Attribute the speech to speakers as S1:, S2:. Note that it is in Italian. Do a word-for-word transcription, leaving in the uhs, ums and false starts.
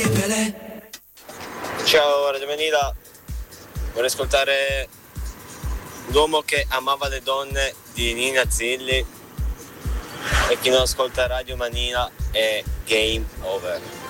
S1: Ciao Radio Manila, vorrei ascoltare L'uomo che amava le donne di Nina Zilli, e chi non ascolta Radio Manila è game over.